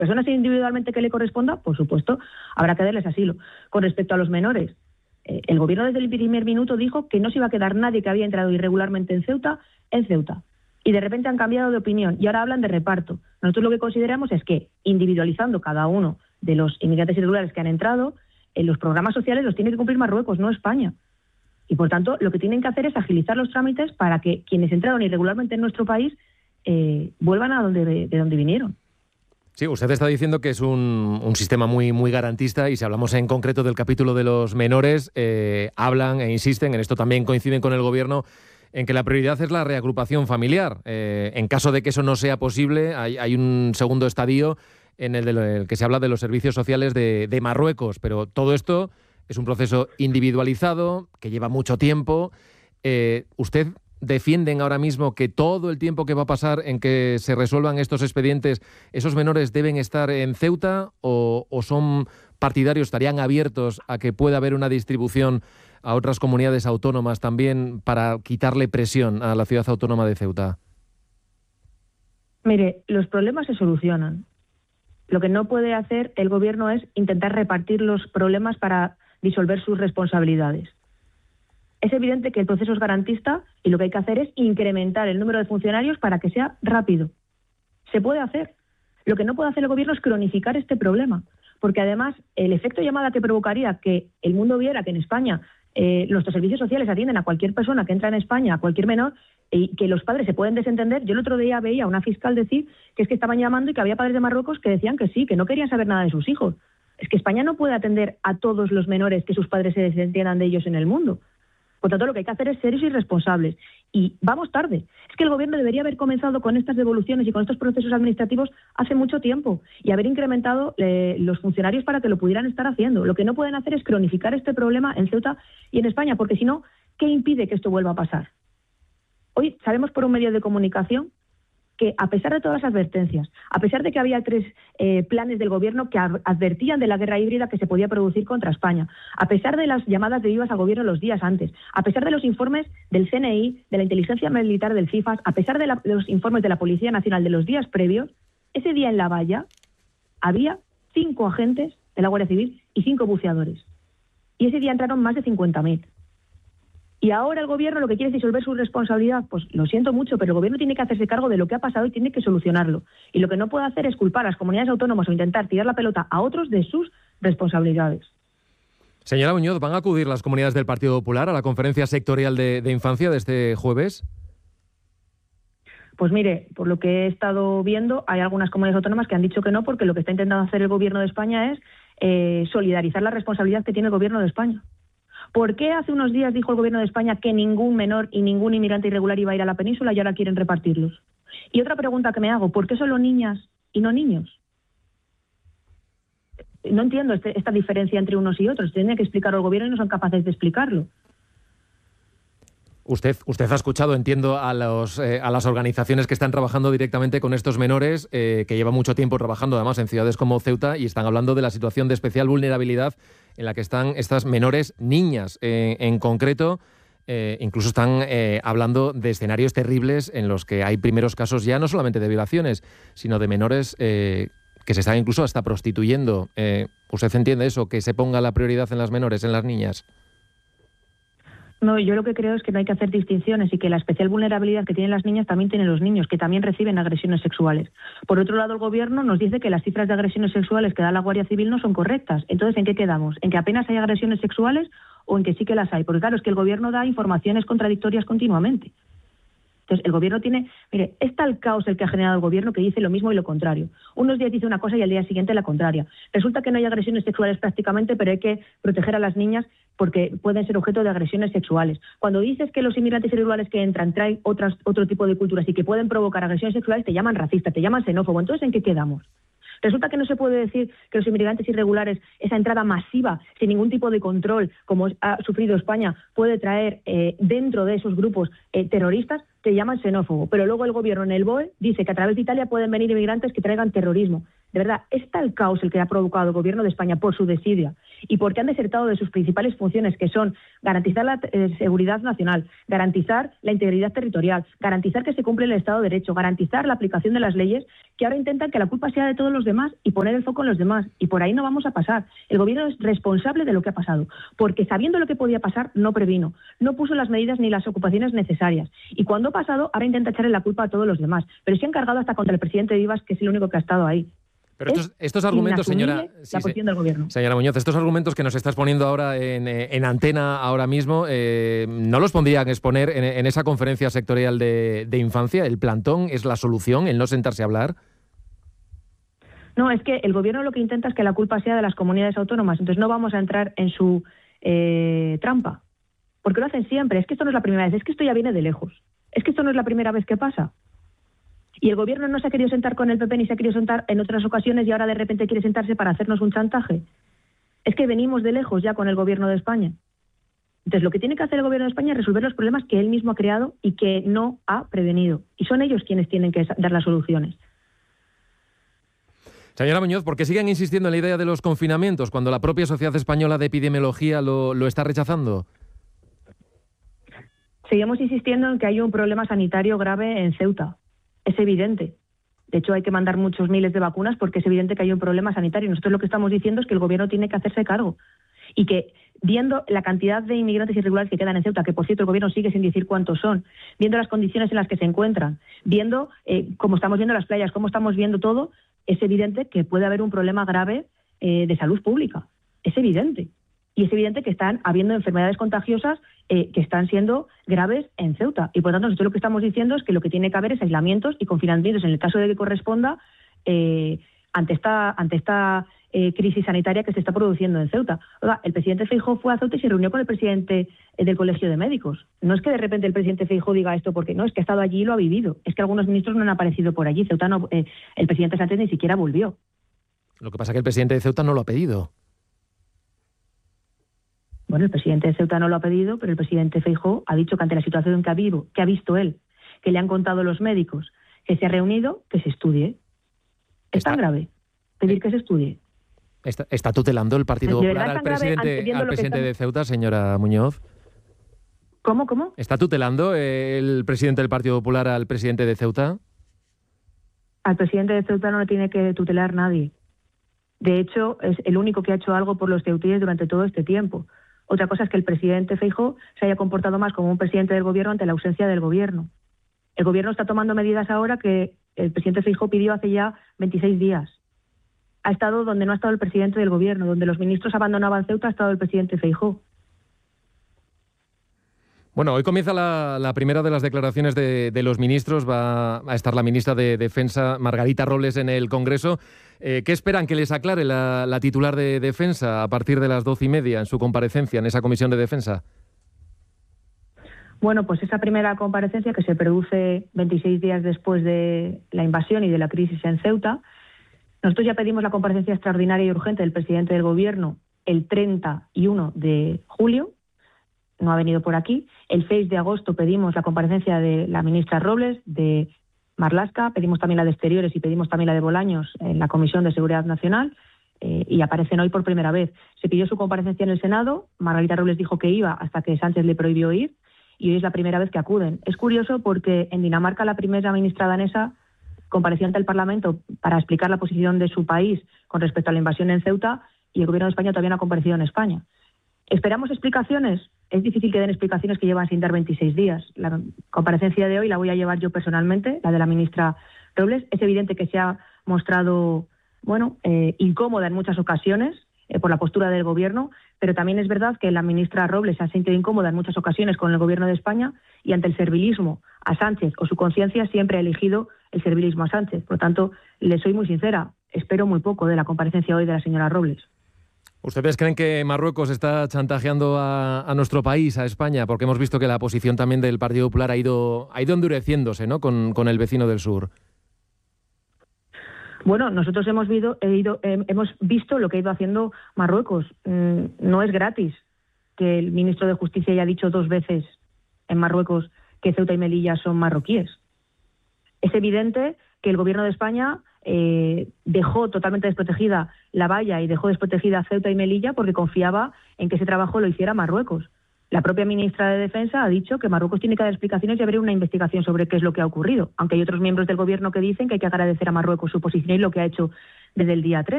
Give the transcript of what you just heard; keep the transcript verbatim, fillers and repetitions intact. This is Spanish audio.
personas individualmente que le corresponda, por supuesto, habrá que darles asilo. Con respecto a los menores, eh, el gobierno desde el primer minuto dijo que no se iba a quedar nadie que había entrado irregularmente en Ceuta, en Ceuta. Y de repente han cambiado de opinión y ahora hablan de reparto. Nosotros lo que consideramos es que, individualizando cada uno de los inmigrantes irregulares que han entrado, en los programas sociales los tiene que cumplir Marruecos, no España. Y por tanto, lo que tienen que hacer es agilizar los trámites para que quienes entraron irregularmente en nuestro país eh, vuelvan a donde, de, de donde vinieron. Sí, usted está diciendo que es un, un sistema muy, muy garantista y si hablamos en concreto del capítulo de los menores, eh, hablan e insisten, en esto también coinciden con el Gobierno, en que la prioridad es la reagrupación familiar. Eh, en caso de que eso no sea posible, hay, hay un segundo estadio en el, de lo, el que se habla de los servicios sociales de, de Marruecos, pero todo esto es un proceso individualizado, que lleva mucho tiempo. Eh, ¿Usted defienden ahora mismo que todo el tiempo que va a pasar en que se resuelvan estos expedientes, esos menores deben estar en Ceuta o, o son partidarios, estarían abiertos a que pueda haber una distribución a otras comunidades autónomas también para quitarle presión a la ciudad autónoma de Ceuta? Mire, los problemas se solucionan. Lo que no puede hacer el Gobierno es intentar repartir los problemas para disolver sus responsabilidades. Es evidente que el proceso es garantista y lo que hay que hacer es incrementar el número de funcionarios para que sea rápido. Se puede hacer. Lo que no puede hacer el Gobierno es cronificar este problema, porque además el efecto llamada que provocaría que el mundo viera que en España eh, nuestros servicios sociales atienden a cualquier persona que entra en España, a cualquier menor, y que los padres se pueden desentender. Yo el otro día veía a una fiscal decir que es que estaban llamando y que había padres de Marruecos que decían que sí, que no querían saber nada de sus hijos. Es que España no puede atender a todos los menores que sus padres se desentiendan de ellos en el mundo. Por tanto, lo que hay que hacer es serios y responsables. Y vamos tarde. Es que el Gobierno debería haber comenzado con estas devoluciones y con estos procesos administrativos hace mucho tiempo y haber incrementado eh, los funcionarios para que lo pudieran estar haciendo. Lo que no pueden hacer es cronificar este problema en Ceuta y en España, porque si no, ¿qué impide que esto vuelva a pasar? Hoy sabemos por un medio de comunicación que, a pesar de todas las advertencias, a pesar de que había tres eh, planes del Gobierno que advertían de la guerra híbrida que se podía producir contra España, a pesar de las llamadas de vivas al Gobierno los días antes, a pesar de los informes del C N I, de la inteligencia militar del CIFAS, a pesar de, la, de los informes de la Policía Nacional de los días previos, ese día en La Valla había cinco agentes de la Guardia Civil y cinco buceadores. Y ese día entraron más de cincuenta mil. Y ahora el Gobierno lo que quiere es disolver su responsabilidad. Pues lo siento mucho, pero el Gobierno tiene que hacerse cargo de lo que ha pasado y tiene que solucionarlo. Y lo que no puede hacer es culpar a las comunidades autónomas o intentar tirar la pelota a otros de sus responsabilidades. Señora Muñoz, ¿van a acudir las comunidades del Partido Popular a la conferencia sectorial de, de infancia de este jueves? Pues mire, por lo que he estado viendo, hay algunas comunidades autónomas que han dicho que no, porque lo que está intentando hacer el Gobierno de España es eh, solidarizar la responsabilidad que tiene el Gobierno de España. ¿Por qué hace unos días dijo el Gobierno de España que ningún menor y ningún inmigrante irregular iba a ir a la península y ahora quieren repartirlos? Y otra pregunta que me hago, ¿por qué solo niñas y no niños? No entiendo este, esta diferencia entre unos y otros. Tiene que explicarlo el Gobierno y no son capaces de explicarlo. Usted, usted ha escuchado, entiendo, a, los, eh, a las organizaciones que están trabajando directamente con estos menores, eh, que llevan mucho tiempo trabajando además en ciudades como Ceuta y están hablando de la situación de especial vulnerabilidad en la que están estas menores niñas. Eh, en concreto, eh, incluso están eh, hablando de escenarios terribles en los que hay primeros casos ya no solamente de violaciones, sino de menores eh, que se están incluso hasta prostituyendo. Eh, ¿Usted entiende eso, que se ponga la prioridad en las menores, en las niñas? No, yo lo que creo es que no hay que hacer distinciones y que la especial vulnerabilidad que tienen las niñas también tienen los niños, que también reciben agresiones sexuales. Por otro lado, el Gobierno nos dice que las cifras de agresiones sexuales que da la Guardia Civil no son correctas. Entonces, ¿en qué quedamos? ¿En que apenas hay agresiones sexuales o en que sí que las hay? Porque claro, es que el Gobierno da informaciones contradictorias continuamente. Entonces, el Gobierno tiene... Mire, es tal caos el que ha generado el Gobierno que dice lo mismo y lo contrario. Unos días dice una cosa y al día siguiente la contraria. Resulta que no hay agresiones sexuales prácticamente, pero hay que proteger a las niñas porque pueden ser objeto de agresiones sexuales. Cuando dices que los inmigrantes irregulares que entran traen otras, otro tipo de culturas y que pueden provocar agresiones sexuales, te llaman racista, te llaman xenófobo. Entonces, ¿en qué quedamos? Resulta que no se puede decir que los inmigrantes irregulares, esa entrada masiva, sin ningún tipo de control, como ha sufrido España, puede traer eh, dentro de esos grupos eh, terroristas, te llaman xenófobo. Pero luego el Gobierno en el B O E dice que a través de Italia pueden venir inmigrantes que traigan terrorismo. De verdad, es tal caos el que ha provocado el Gobierno de España por su desidia y porque han desertado de sus principales funciones, que son garantizar la eh, seguridad nacional, garantizar la integridad territorial, garantizar que se cumple el Estado de Derecho, garantizar la aplicación de las leyes, que ahora intentan que la culpa sea de todos los demás y poner el foco en los demás. Y por ahí no vamos a pasar. El gobierno es responsable de lo que ha pasado, porque sabiendo lo que podía pasar, no previno, no puso las medidas ni las ocupaciones necesarias. Y cuando ha pasado, ahora intenta echarle la culpa a todos los demás. Pero se han cargado hasta contra el presidente Vivas, que es el único que ha estado ahí. Pero estos, estos argumentos, señora, sí, la posición del gobierno. Señora Muñoz, estos argumentos que nos estás poniendo ahora en, en antena ahora mismo, eh, ¿no los pondrían a exponer en, en esa conferencia sectorial de, de infancia? ¿El plantón es la solución, el no sentarse a hablar? No, es que el gobierno lo que intenta es que la culpa sea de las comunidades autónomas, entonces no vamos a entrar en su eh, trampa, porque lo hacen siempre. Es que esto no es la primera vez, es que esto ya viene de lejos, es que esto no es la primera vez que pasa. Y el gobierno no se ha querido sentar con el P P ni se ha querido sentar en otras ocasiones y ahora de repente quiere sentarse para hacernos un chantaje. Es que venimos de lejos ya con el gobierno de España. Entonces lo que tiene que hacer el gobierno de España es resolver los problemas que él mismo ha creado y que no ha prevenido. Y son ellos quienes tienen que dar las soluciones. Señora Muñoz, ¿por qué siguen insistiendo en la idea de los confinamientos cuando la propia Sociedad Española de Epidemiología lo, lo está rechazando? Seguimos insistiendo en que hay un problema sanitario grave en Ceuta. Es evidente. De hecho, hay que mandar muchos miles de vacunas porque es evidente que hay un problema sanitario. Nosotros lo que estamos diciendo es que el gobierno tiene que hacerse cargo y que, viendo la cantidad de inmigrantes irregulares que quedan en Ceuta, que por cierto el gobierno sigue sin decir cuántos son, viendo las condiciones en las que se encuentran, viendo eh, cómo estamos viendo las playas, cómo estamos viendo todo, es evidente que puede haber un problema grave eh, de salud pública. Es evidente. Y es evidente que están habiendo enfermedades contagiosas eh, que están siendo graves en Ceuta. Y por lo tanto, nosotros lo que estamos diciendo es que lo que tiene que haber es aislamientos y confinamientos en el caso de que corresponda eh, ante esta, ante esta eh, crisis sanitaria que se está produciendo en Ceuta. Oiga, el presidente Feijóo fue a Ceuta y se reunió con el presidente eh, del Colegio de Médicos. No es que de repente el presidente Feijóo diga esto porque no, es que ha estado allí y lo ha vivido. Es que algunos ministros no han aparecido por allí. Ceuta no, eh, el presidente Sánchez ni siquiera volvió. Lo que pasa es que el presidente de Ceuta no lo ha pedido. Bueno, el presidente de Ceuta no lo ha pedido, pero el presidente Feijóo ha dicho que ante la situación que ha, vivo, que ha visto él, que le han contado los médicos, que se ha reunido, que se estudie. Es está, tan grave pedir que se estudie. ¿Está, está tutelando el Partido Popular al presidente, al presidente están... de Ceuta, señora Muñoz? ¿Cómo, cómo? ¿Está tutelando el presidente del Partido Popular al presidente de Ceuta? Al presidente de Ceuta no le tiene que tutelar nadie. De hecho, es el único que ha hecho algo por los ceutíes durante todo este tiempo. Otra cosa es que el presidente Feijóo se haya comportado más como un presidente del gobierno ante la ausencia del gobierno. El gobierno está tomando medidas ahora que el presidente Feijóo pidió hace ya veintiséis días. Ha estado donde no ha estado el presidente del gobierno, donde los ministros abandonaban Ceuta, ha estado el presidente Feijóo. Bueno, hoy comienza la, la primera de las declaraciones de, de los ministros. Va a estar la ministra de Defensa, Margarita Robles, en el Congreso. Eh, ¿Qué esperan que les aclare la, la titular de Defensa a partir de las doce y media en su comparecencia en esa comisión de Defensa? Bueno, pues esa primera comparecencia que se produce veintiséis días después de la invasión y de la crisis en Ceuta. Nosotros ya pedimos la comparecencia extraordinaria y urgente del presidente del Gobierno el treinta y uno de julio. No ha venido por aquí. El seis de agosto pedimos la comparecencia de la ministra Robles, de Marlaska, pedimos también la de Exteriores y pedimos también la de Bolaños en la Comisión de Seguridad Nacional eh, y aparecen hoy por primera vez. Se pidió su comparecencia en el Senado, Margarita Robles dijo que iba hasta que Sánchez le prohibió ir y hoy es la primera vez que acuden. Es curioso porque en Dinamarca la primera ministra danesa compareció ante el Parlamento para explicar la posición de su país con respecto a la invasión en Ceuta y el Gobierno de España todavía no ha comparecido en España. ¿Esperamos explicaciones? Es difícil que den explicaciones que llevan sin dar veintiséis días. La comparecencia de hoy la voy a llevar yo personalmente, la de la ministra Robles. Es evidente que se ha mostrado, bueno, eh, incómoda en muchas ocasiones eh, por la postura del Gobierno, pero también es verdad que la ministra Robles se ha sentido incómoda en muchas ocasiones con el Gobierno de España y ante el servilismo a Sánchez o su conciencia siempre ha elegido el servilismo a Sánchez. Por lo tanto, le soy muy sincera, espero muy poco de la comparecencia hoy de la señora Robles. ¿Ustedes creen que Marruecos está chantajeando a, a nuestro país, a España? Porque hemos visto que la posición también del Partido Popular ha ido, ha ido endureciéndose, ¿no?, con, con el vecino del sur. Bueno, nosotros hemos, vido, he ido, eh, hemos visto lo que ha ido haciendo Marruecos. Mm, no es gratis que el ministro de Justicia haya dicho dos veces en Marruecos que Ceuta y Melilla son marroquíes. Es evidente que el Gobierno de España eh, dejó totalmente desprotegida La Valla y dejó desprotegida Ceuta y Melilla porque confiaba en que ese trabajo lo hiciera Marruecos. La propia ministra de Defensa ha dicho que Marruecos tiene que dar explicaciones y abrir una investigación sobre qué es lo que ha ocurrido, aunque hay otros miembros del gobierno que dicen que hay que agradecer a Marruecos su posición y lo que ha hecho desde el día tres.